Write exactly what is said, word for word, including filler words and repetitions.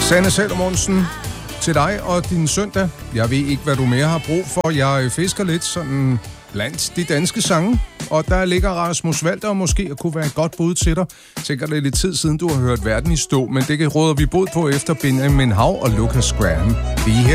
Sanne Salomonsen, til dig og din søndag. Jeg ved ikke, hvad du mere har brug for. Jeg fisker lidt sådan blandt de danske sange, og der ligger Rasmus Walter og måske at kunne være et godt bud til dig. Tænker, det er lidt tid siden, du har hørt Verden i stå, men det råder vi bod på efter Benjamin Hav og Lucas Graham. Lige her.